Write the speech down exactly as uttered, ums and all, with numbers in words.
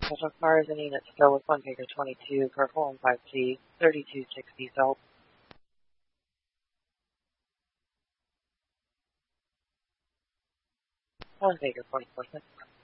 Special cars and units still with one Baker twenty-two, purple and five C, thirty-two sixty Phelps. one Baker forty-four.